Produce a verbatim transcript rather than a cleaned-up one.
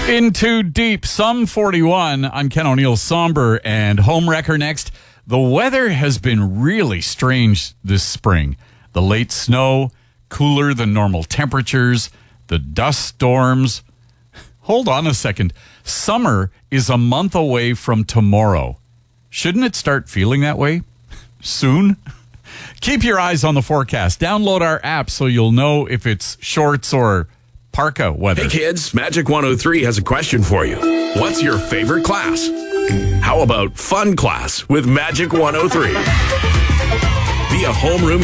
Into deep, some forty-one. I'm Ken O'Neill, somber and home wrecker next. The weather has been really strange this spring. The late snow, cooler than normal temperatures, the dust storms. Hold on a second. Summer is a month away from tomorrow. Shouldn't it start feeling that way soon? Keep your eyes on the forecast. Download our app so you'll know if it's shorts or parka weather. Hey kids, Magic one oh three has a question for you. What's your favorite class? How about fun class with Magic one oh three? Be a homeroom